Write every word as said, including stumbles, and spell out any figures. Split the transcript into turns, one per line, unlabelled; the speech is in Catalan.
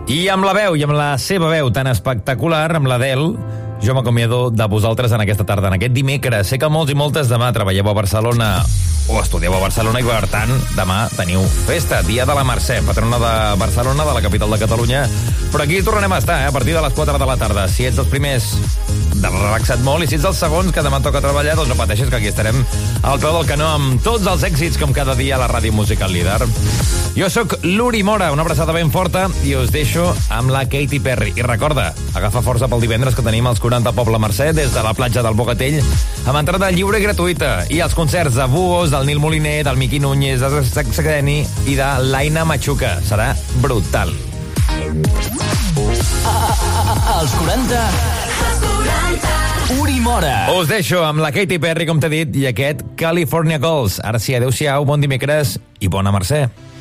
I amb la veu, i amb la seva veu tan espectacular, amb l'Adele, jo m'acomiado de vosaltres en aquesta tarda, en aquest dimecres. Sé que molts i moltes demà treballeu a Barcelona o estudieu a Barcelona i, per tant, demà teniu festa, Dia de la Mercè, patrona de Barcelona, de la capital de Catalunya. Però aquí tornarem a estar, eh, a partir de les quatre de la tarda. Si ets els primers, de relaxa't molt, i si ets els segons, que demà toca treballar, doncs no pateixis, que aquí estarem al peu del canó amb tots els èxits, com cada dia a la ràdio musical líder. Jo sóc l'Uri Mora, una abraçada ben forta, i us deixo amb la Katy Perry. I recorda, agafa força pel divendres, que tenim els quaranta Poble Mercè des de la platja del Bogatell, amb entrada lliure i gratuïta, i els concerts de Buos, del Nil Moliner, del Miqui Núñez, de Saxageni i de l'Aina Machuca. Serà brutal.
Els quaranta Uri Mora.
Us deixo amb la Katy Perry, com t'he dit, i aquest California Girls. Ara sí, adeu-siau, bon dimecres i bona Mercè.